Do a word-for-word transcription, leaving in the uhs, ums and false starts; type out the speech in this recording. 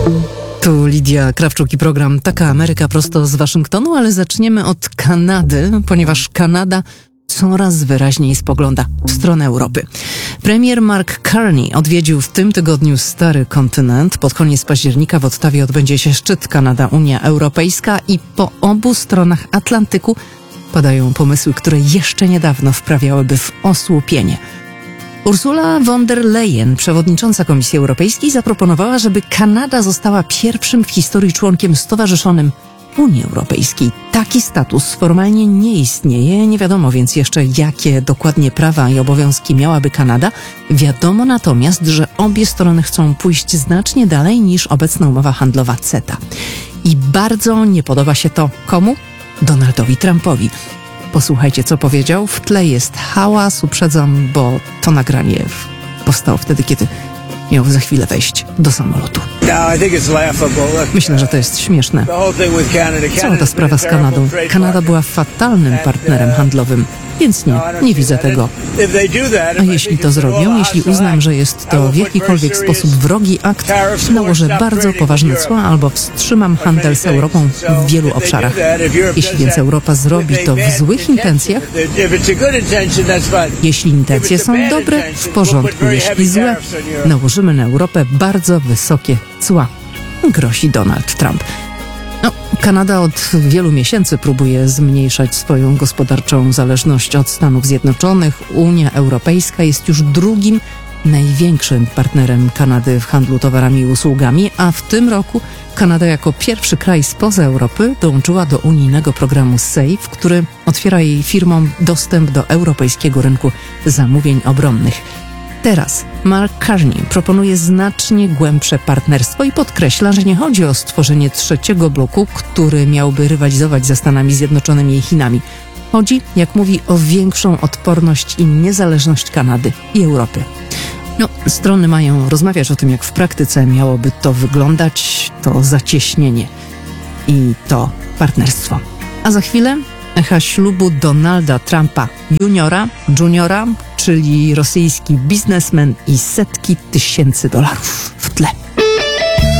Tu Lidia Krawczuk i program Taka Ameryka prosto z Waszyngtonu, ale zaczniemy od Kanady, ponieważ Kanada coraz wyraźniej spogląda w stronę Europy. Premier Mark Carney odwiedził w tym tygodniu stary kontynent. Pod koniec października w Ottawie odbędzie się szczyt Kanada-Unia Europejska i po obu stronach Atlantyku padają pomysły, które jeszcze niedawno wprawiałyby w osłupienie. Ursula von der Leyen, przewodnicząca Komisji Europejskiej, zaproponowała, żeby Kanada została pierwszym w historii członkiem stowarzyszonym Unii Europejskiej. Taki status formalnie nie istnieje, nie wiadomo więc jeszcze, jakie dokładnie prawa i obowiązki miałaby Kanada. Wiadomo natomiast, że obie strony chcą pójść znacznie dalej niż obecna umowa handlowa CETA. I bardzo nie podoba się to komu? Donaldowi Trumpowi. Posłuchajcie, co powiedział. W tle jest hałas, uprzedzam, bo to nagranie powstało wtedy, kiedy miał za chwilę wejść do samolotu. Myślę, że to jest śmieszne. Cała ta sprawa z Kanadą. Kanada była fatalnym partnerem handlowym, więc nie, nie widzę tego. A jeśli to zrobią, jeśli uznam, że jest to w jakikolwiek sposób wrogi akt, nałożę bardzo poważne cła albo wstrzymam handel z Europą w wielu obszarach. Jeśli więc Europa zrobi to w złych intencjach, jeśli intencje są dobre, w porządku, jeśli złe, nałożymy na Europę bardzo wysokie cła, grozi Donald Trump. No, Kanada od wielu miesięcy próbuje zmniejszać swoją gospodarczą zależność od Stanów Zjednoczonych. Unia Europejska jest już drugim największym partnerem Kanady w handlu towarami i usługami, a w tym roku Kanada jako pierwszy kraj spoza Europy dołączyła do unijnego programu SAFE, który otwiera jej firmom dostęp do europejskiego rynku zamówień obronnych. Teraz Mark Carney proponuje znacznie głębsze partnerstwo i podkreśla, że nie chodzi o stworzenie trzeciego bloku, który miałby rywalizować ze Stanami Zjednoczonymi i Chinami. Chodzi, jak mówi, o większą odporność i niezależność Kanady i Europy. No, strony mają rozmawiać o tym, jak w praktyce miałoby to wyglądać, to zacieśnienie i to partnerstwo. A za chwilę echa ślubu Donalda Trumpa juniora, juniora, czyli rosyjski biznesmen i setki tysięcy dolarów w tle.